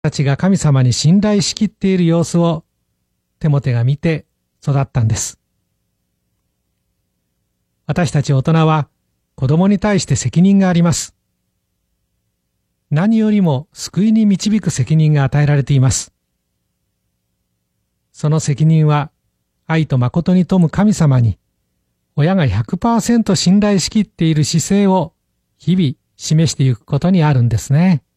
たちが神様に信頼しきっている様子をテモテが見て育ったんです。私たち大人は子供に対して責任があります。何よりも救いに導く責任が与えられています。その責任は愛と誠に富む神様に親が 100% 信頼しきっている姿勢を日々示していくことにあるんですね。